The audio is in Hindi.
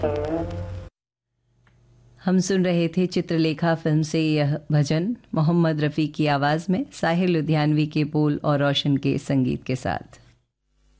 हम सुन रहे थे चित्रलेखा फिल्म से यह भजन मोहम्मद रफ़ी की आवाज़ में, साहिर लुधियानवी के बोल और रोशन के संगीत के साथ।